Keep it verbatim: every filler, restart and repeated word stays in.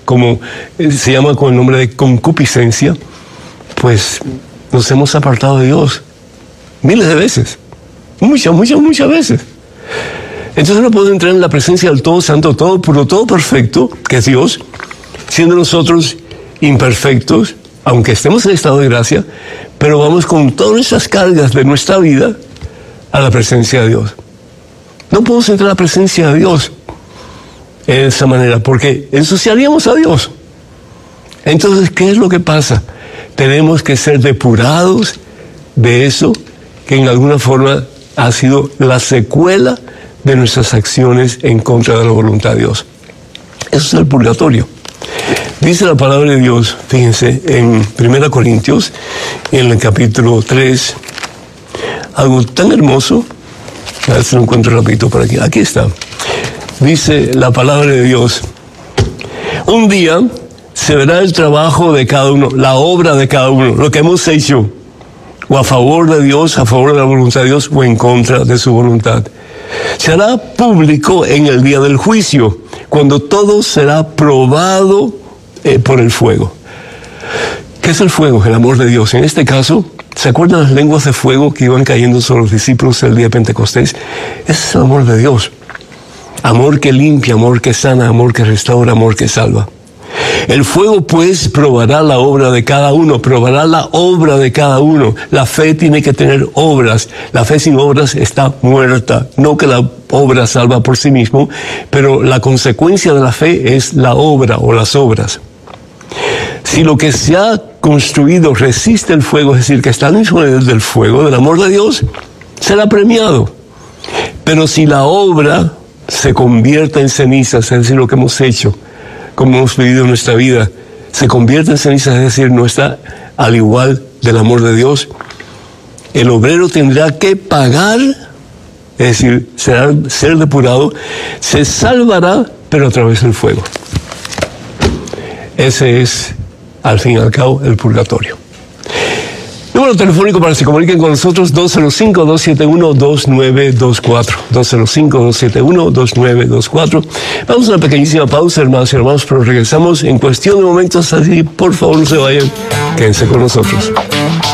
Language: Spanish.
como eh, se llama con el nombre de concupiscencia, pues nos hemos apartado de Dios miles de veces, muchas, muchas, muchas veces. Entonces no podemos entrar en la presencia del Todo Santo, todo puro, todo perfecto, que es Dios, siendo nosotros imperfectos, aunque estemos en estado de gracia, pero vamos con todas esas cargas de nuestra vida a la presencia de Dios. No podemos entrar a la presencia de Dios de esa manera, porque ensuciaríamos a Dios. Entonces, ¿qué es lo que pasa? Tenemos que ser depurados de eso que en alguna forma ha sido la secuela de nuestras acciones en contra de la voluntad de Dios. Eso es el purgatorio. Dice la palabra de Dios, fíjense, en primera Corintios, en el capítulo tres, algo tan hermoso. A ver si lo encuentro rapidito por aquí. Aquí está. Dice la palabra de Dios: un día se verá el trabajo de cada uno, la obra de cada uno, lo que hemos hecho, o a favor de Dios, a favor de la voluntad de Dios, o en contra de su voluntad. Se hará público en el día del juicio, cuando todo será probado eh, por el fuego. ¿Qué es el fuego? El amor de Dios. En este caso, ¿se acuerdan las lenguas de fuego que iban cayendo sobre los discípulos el día de Pentecostés? Ese es el amor de Dios. Amor que limpia, amor que sana, amor que restaura, amor que salva. El fuego, pues, probará la obra de cada uno, probará la obra de cada uno. La fe tiene que tener obras. La fe sin obras está muerta. No que la obra salva por sí mismo, pero la consecuencia de la fe es la obra o las obras. Si lo que se ha construido resiste el fuego, es decir, que está al mismo nivel del fuego, del amor de Dios, será premiado. Pero si la obra se convierte en cenizas, es decir, lo que hemos hecho, como hemos vivido en nuestra vida, se convierte en cenizas, es decir, no está al igual del amor de Dios, el obrero tendrá que pagar, es decir, será, ser depurado, se salvará, pero a través del fuego. Ese es, al fin y al cabo, el purgatorio. Número telefónico para que se comuniquen con nosotros, dos cero cinco, dos siete uno, dos nueve dos cuatro. dos cero cinco, dos siete uno, dos nueve dos cuatro. Vamos a una pequeñísima pausa, hermanos y hermanos, pero regresamos en cuestión de momentos, así por favor no se vayan, quédense con nosotros.